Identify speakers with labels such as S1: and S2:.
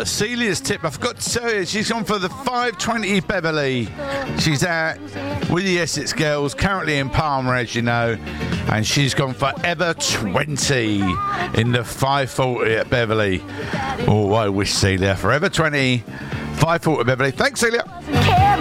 S1: Celia's tip. I forgot to tell you, she's gone for the 520 Beverly. She's out with the Essex girls, currently in Palmer, as you know, and she's gone for ever 20 in the 540 at Beverly. Oh, I wish Celia. Forever 20, 540 Beverly. Thanks, Celia.